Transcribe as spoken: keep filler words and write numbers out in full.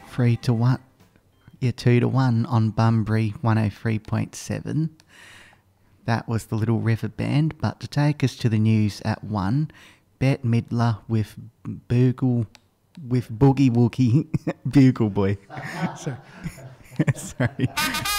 Three to one. Yeah, two to one on Bunbury one oh three point seven. That was the Little River Band. But to take us to the news at one, Bette Midler with Boogle, with Boogie Woogie, Bugle Boy. Sorry. Sorry.